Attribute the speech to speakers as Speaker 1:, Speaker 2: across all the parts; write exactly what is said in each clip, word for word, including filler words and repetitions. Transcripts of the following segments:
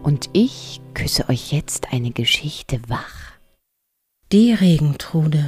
Speaker 1: Und ich küsse euch jetzt eine Geschichte wach.
Speaker 2: Die Regentrude.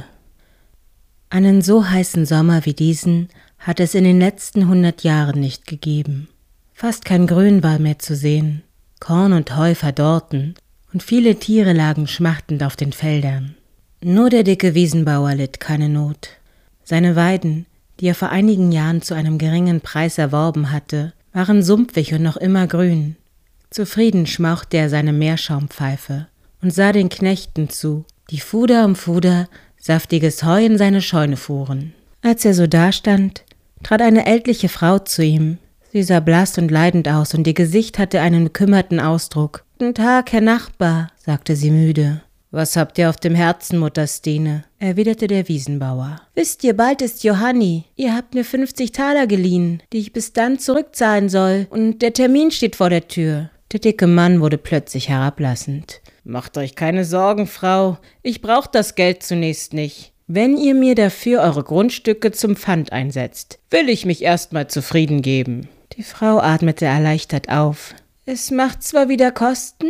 Speaker 2: Einen so heißen Sommer wie diesen hat es in den letzten hundert Jahren nicht gegeben. Fast kein Grün war mehr zu sehen. Korn und Heu verdorrten und viele Tiere lagen schmachtend auf den Feldern. Nur der dicke Wiesenbauer litt keine Not. Seine Weiden, die er vor einigen Jahren zu einem geringen Preis erworben hatte, waren sumpfig und noch immer grün. Zufrieden schmauchte er seine Meerschaumpfeife und sah den Knechten zu, die Fuder um Fuder saftiges Heu in seine Scheune fuhren. Als er so dastand, trat eine ältliche Frau zu ihm. Sie sah blass und leidend aus und ihr Gesicht hatte einen bekümmerten Ausdruck. »Guten Tag, Herr Nachbar«, sagte sie müde. »Was habt ihr auf dem Herzen, Mutter Stine?«, erwiderte der Wiesenbauer. »Wisst ihr, bald ist Johanni. Ihr habt mir fünfzig Taler geliehen, die ich bis dann zurückzahlen soll, und der Termin steht vor der Tür.« Der dicke Mann wurde plötzlich herablassend. »Macht euch keine Sorgen, Frau. Ich brauche das Geld zunächst nicht. Wenn ihr mir dafür eure Grundstücke zum Pfand einsetzt, will ich mich erstmal zufrieden geben.« Die Frau atmete erleichtert auf. »Es macht zwar wieder Kosten,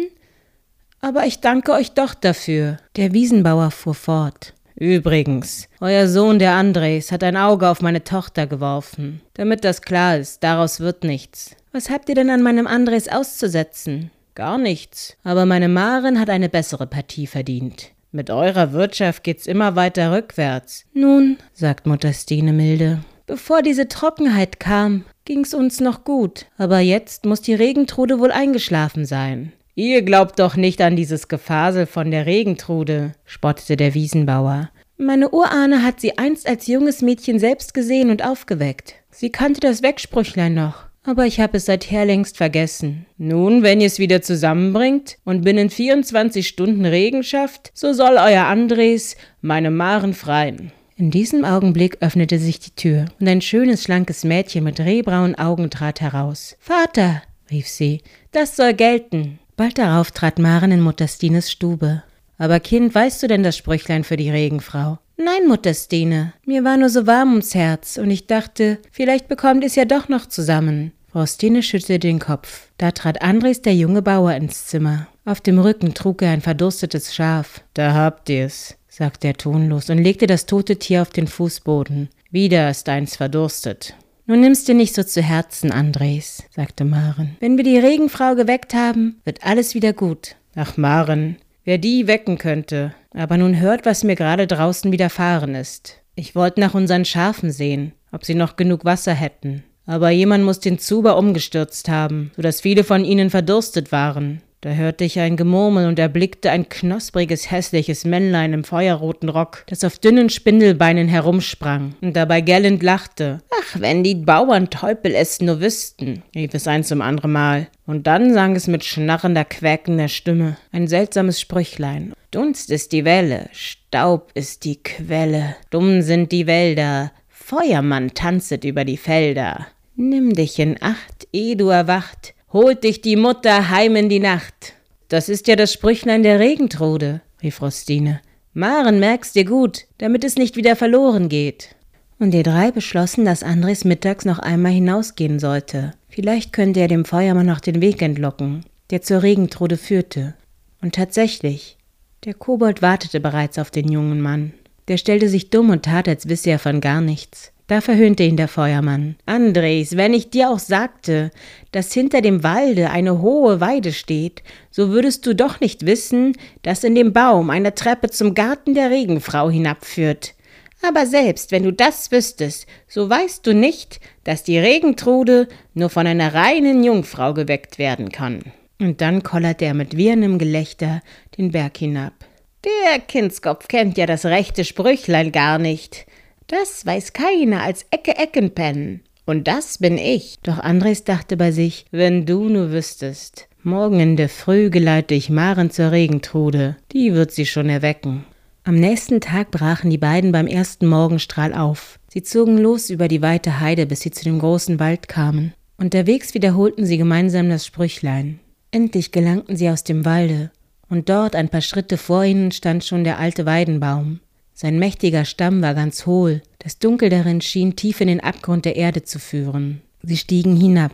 Speaker 2: aber ich danke euch doch dafür.« Der Wiesenbauer fuhr fort. »Übrigens, euer Sohn, der Andres, hat ein Auge auf meine Tochter geworfen. Damit das klar ist, daraus wird nichts.« »Was habt ihr denn an meinem Andres auszusetzen?« »Gar nichts. Aber meine Maren hat eine bessere Partie verdient. Mit eurer Wirtschaft geht's immer weiter rückwärts.« »Nun«, sagt Mutter Stine milde, »bevor diese Trockenheit kam, ging's uns noch gut. Aber jetzt muss die Regentrude wohl eingeschlafen sein.« »Ihr glaubt doch nicht an dieses Gefasel von der Regentrude«, spottete der Wiesenbauer. »Meine Urahne hat sie einst als junges Mädchen selbst gesehen und aufgeweckt. Sie kannte das Wegsprüchlein noch. Aber ich habe es seither längst vergessen. Nun, wenn ihr es wieder zusammenbringt und binnen vierundzwanzig Stunden Regen schafft, so soll euer Andres meine Maren freien.« In diesem Augenblick öffnete sich die Tür und ein schönes, schlankes Mädchen mit rehbraunen Augen trat heraus. »Vater«, rief sie, »das soll gelten.« Bald darauf trat Maren in Mutter Stines Stube. »Aber Kind, weißt du denn das Sprüchlein für die Regenfrau?« »Nein, Mutter Stine, mir war nur so warm ums Herz und ich dachte, vielleicht bekommt ihr es ja doch noch zusammen.« Frau Stine schüttelte den Kopf. Da trat Andres, der junge Bauer, ins Zimmer. Auf dem Rücken trug er ein verdurstetes Schaf. »Da habt ihr's«, sagte er tonlos und legte das tote Tier auf den Fußboden. »Wieder ist eins verdurstet.« »Nun nimm's dir nicht so zu Herzen, Andres«, sagte Maren. »Wenn wir die Regenfrau geweckt haben, wird alles wieder gut.« »Ach, Maren, wer die wecken könnte. Aber nun hört, was mir gerade draußen widerfahren ist. Ich wollte nach unseren Schafen sehen, ob sie noch genug Wasser hätten. Aber jemand muss den Zuber umgestürzt haben, sodass viele von ihnen verdurstet waren. Da hörte ich ein Gemurmel und erblickte ein knuspriges, hässliches Männlein im feuerroten Rock, das auf dünnen Spindelbeinen herumsprang und dabei gellend lachte. »Ach, wenn die Bauern Teupel es nur wüssten«, rief es ein zum anderen Mal. Und dann sang es mit schnarrender, quäkender Stimme ein seltsames Sprüchlein. »Dunst ist die Welle, Staub ist die Quelle, dumm sind die Wälder, Feuermann tanzet über die Felder. Nimm dich in Acht, eh du erwacht, holt dich die Mutter heim in die Nacht.« »Das ist ja das Sprüchlein der Regentrude«, rief Frau Stine. »Maren, merk's dir gut, damit es nicht wieder verloren geht.« Und die drei beschlossen, dass Andres mittags noch einmal hinausgehen sollte. Vielleicht könnte er dem Feuermann noch den Weg entlocken, der zur Regentrude führte. Und tatsächlich, der Kobold wartete bereits auf den jungen Mann. Der stellte sich dumm und tat, als wisse er von gar nichts. Da verhöhnte ihn der Feuermann. »Andres, wenn ich dir auch sagte, dass hinter dem Walde eine hohe Weide steht, so würdest du doch nicht wissen, dass in dem Baum eine Treppe zum Garten der Regenfrau hinabführt. Aber selbst wenn du das wüsstest, so weißt du nicht, dass die Regentrude nur von einer reinen Jungfrau geweckt werden kann.« Und dann kollerte er mit wiehendem Gelächter den Berg hinab. »Der Kindskopf kennt ja das rechte Sprüchlein gar nicht. Das weiß keiner als Ecke Eckenpenn. Und das bin ich.« Doch Andres dachte bei sich, wenn du nur wüsstest. Morgen in der Früh geleite ich Maren zur Regentrude. Die wird sie schon erwecken. Am nächsten Tag brachen die beiden beim ersten Morgenstrahl auf. Sie zogen los über die weite Heide, bis sie zu dem großen Wald kamen. Unterwegs wiederholten sie gemeinsam das Sprüchlein. Endlich gelangten sie aus dem Walde. Und dort, ein paar Schritte vor ihnen, stand schon der alte Weidenbaum. Sein mächtiger Stamm war ganz hohl, das Dunkel darin schien tief in den Abgrund der Erde zu führen. Sie stiegen hinab.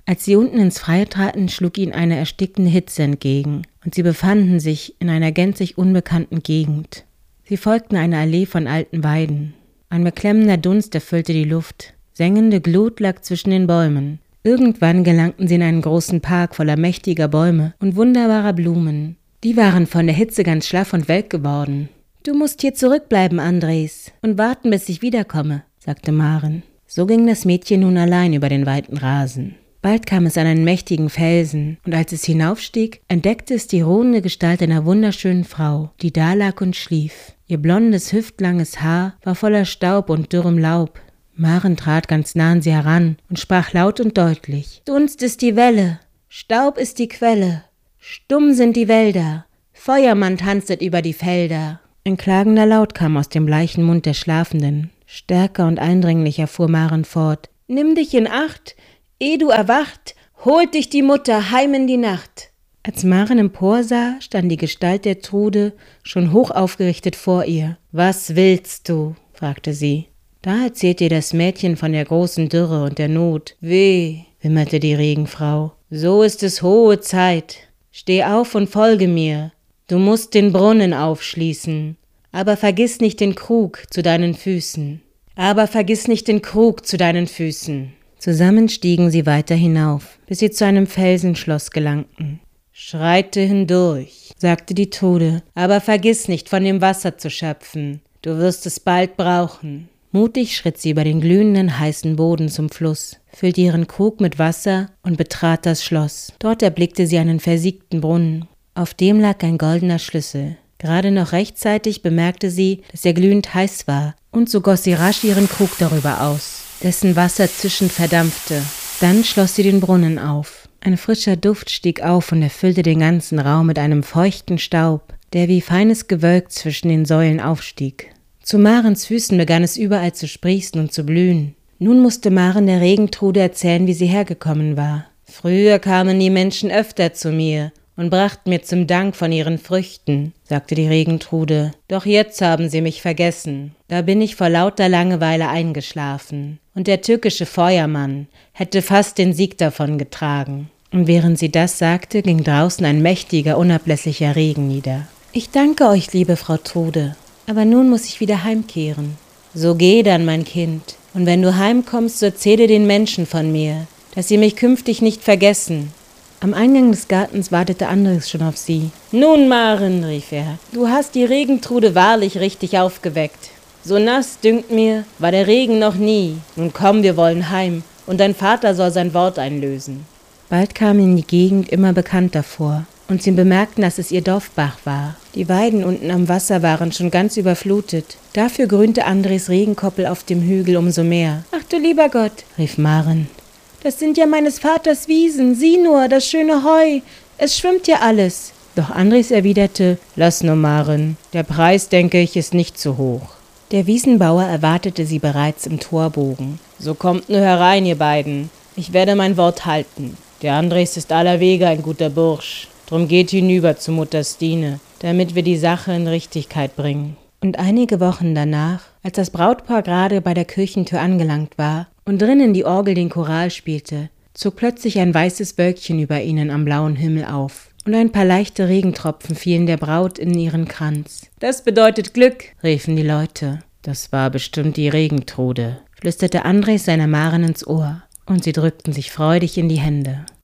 Speaker 2: Als sie unten ins Freie traten, schlug ihnen eine erstickende Hitze entgegen, und sie befanden sich in einer gänzlich unbekannten Gegend. Sie folgten einer Allee von alten Weiden. Ein beklemmender Dunst erfüllte die Luft. Sengende Glut lag zwischen den Bäumen. Irgendwann gelangten sie in einen großen Park voller mächtiger Bäume und wunderbarer Blumen. Die waren von der Hitze ganz schlaff und welk geworden. »Du musst hier zurückbleiben, Andres, und warten, bis ich wiederkomme«, sagte Maren. So ging das Mädchen nun allein über den weiten Rasen. Bald kam es an einen mächtigen Felsen, und als es hinaufstieg, entdeckte es die ruhende Gestalt einer wunderschönen Frau, die da lag und schlief. Ihr blondes, hüftlanges Haar war voller Staub und dürrem Laub. Maren trat ganz nah an sie heran und sprach laut und deutlich: »Dunst ist die Welle, Staub ist die Quelle, stumm sind die Wälder, Feuermann tanzet über die Felder.« Ein klagender Laut kam aus dem bleichen Mund der Schlafenden. Stärker und eindringlicher fuhr Maren fort: »Nimm dich in Acht, eh du erwacht, holt dich die Mutter heim in die Nacht.« Als Maren emporsah, stand die Gestalt der Trude schon hoch aufgerichtet vor ihr. »Was willst du?« fragte sie. Da erzählte ihr das Mädchen von der großen Dürre und der Not. »Weh«, wimmerte die Regenfrau, »so ist es hohe Zeit. Steh auf und folge mir. Du musst den Brunnen aufschließen, aber vergiss nicht den Krug zu deinen Füßen. Aber vergiss nicht den Krug zu deinen Füßen.« Zusammen stiegen sie weiter hinauf, bis sie zu einem Felsenschloss gelangten. »Schreite hindurch«, sagte die Trude, »aber vergiss nicht, von dem Wasser zu schöpfen. Du wirst es bald brauchen.« Mutig schritt sie über den glühenden, heißen Boden zum Fluss, füllte ihren Krug mit Wasser und betrat das Schloss. Dort erblickte sie einen versiegten Brunnen. Auf dem lag ein goldener Schlüssel. Gerade noch rechtzeitig bemerkte sie, dass er glühend heiß war, und so goss sie rasch ihren Krug darüber aus, dessen Wasser zischend verdampfte. Dann schloss sie den Brunnen auf. Ein frischer Duft stieg auf und erfüllte den ganzen Raum mit einem feuchten Staub, der wie feines Gewölk zwischen den Säulen aufstieg. Zu Marens Füßen begann es überall zu sprießen und zu blühen. Nun musste Maren der Regentrude erzählen, wie sie hergekommen war. »Früher kamen die Menschen öfter zu mir und brachten mir zum Dank von ihren Früchten«, sagte die Regentrude. »Doch jetzt haben sie mich vergessen. Da bin ich vor lauter Langeweile eingeschlafen, und der türkische Feuermann hätte fast den Sieg davon getragen.« Und während sie das sagte, ging draußen ein mächtiger, unablässlicher Regen nieder. »Ich danke euch, liebe Frau Trude, aber nun muss ich wieder heimkehren.« »So geh dann, mein Kind, und wenn du heimkommst, so erzähle den Menschen von mir, dass sie mich künftig nicht vergessen.« Am Eingang des Gartens wartete Andres schon auf sie. »Nun, Maren«, rief er, »du hast die Regentrude wahrlich richtig aufgeweckt. So nass, dünkt mir, war der Regen noch nie. Nun komm, wir wollen heim, und dein Vater soll sein Wort einlösen.« Bald kam ihnen die Gegend immer bekannter vor, und sie bemerkten, dass es ihr Dorfbach war. Die Weiden unten am Wasser waren schon ganz überflutet. Dafür grünte Andres Regenkoppel auf dem Hügel umso mehr. »Ach du lieber Gott«, rief Maren, »das sind ja meines Vaters Wiesen, sieh nur, das schöne Heu, es schwimmt ja alles.« Doch Andres erwiderte: »Lass nur, Maren, der Preis, denke ich, ist nicht zu hoch.« Der Wiesenbauer erwartete sie bereits im Torbogen. »So kommt nur herein, ihr beiden, ich werde mein Wort halten. Der Andres ist allerwege ein guter Bursch. Drum geht hinüber zu Mutter Stine, damit wir die Sache in Richtigkeit bringen.« Und einige Wochen danach, als das Brautpaar gerade bei der Kirchentür angelangt war und drinnen die Orgel den Choral spielte, zog plötzlich ein weißes Wölkchen über ihnen am blauen Himmel auf, und ein paar leichte Regentropfen fielen der Braut in ihren Kranz. »Das bedeutet Glück«, riefen die Leute. »Das war bestimmt die Regentrude«, flüsterte Andres seiner Maren ins Ohr, und sie drückten sich freudig in die Hände.